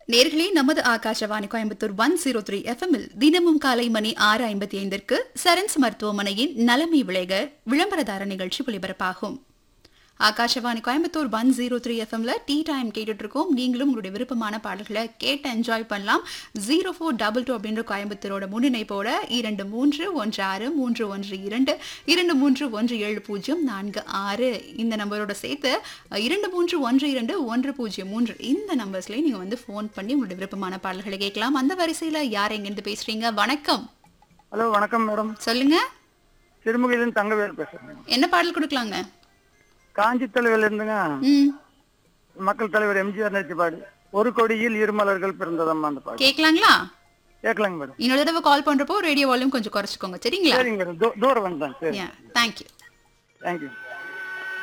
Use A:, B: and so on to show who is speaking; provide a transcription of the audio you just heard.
A: நேர்களே நமது ஆகாஷவாணி கோயம்புத்தூர் 103 எஃப்எம்மில் தினமும் காலை மணி 6:55 சரன்ஸ் மருத்துவமனையின் நலமை விளைக விளம்பரதார நிகழ்ச்சி ஒலிபரப்பாகும். ஆகாஷவாணி கோயம்புத்தூர் 103 எஃப்எம்ல டீ டைம் கேட்டுட்டு இருக்கோம். நீங்களும் உங்களுடைய விருப்பமான பாடல்களை கேட்டு என்ஜாய் பண்ணலாம். 0422 அப்படின்ற கோயம்புத்தூரோட முன்னிணைப்போட 23163112 231704 இந்த நம்பரோட சேர்த்து 23121003 இந்த நம்பர்ஸ்லயே நீங்க வந்து போன் பண்ணி உங்களுடைய விருப்பமான பாடல்களை கேட்கலாம். அந்த வரிசையில யார் எங்க இருந்து பேசுறீங்க? வணக்கம்.
B: ஹலோ, வணக்கம் மேடம்.
A: சொல்லுங்க.
B: சிறுமுகையிலிருந்து தங்கவேல் பேசுறேன்.
A: என்ன பாடல் கொடுக்கலாங்க?
B: காஞ்சி தலைவர் இருந்துங்க, மக்கள் தலைவர் எம்ஜிஆர் நடிச்ச பாடு ஒரு கொடியில் இருமலர்கள் பிறந்ததம்மா. அந்த பாடு
A: கேட்கலாங்களா?
B: கேட்கலாங்க மேடம்.
A: இன்னொரு தடவை கால் பண்றப்போ ரேடியோ வால்யூம் கொஞ்சம் குறைச்சிக்கோங்க, சரிங்களா?
B: சரிங்க மேடம், தூரம் வந்தேன். சரி,
A: தேங்க்யூ.
B: தேங்க்யூ.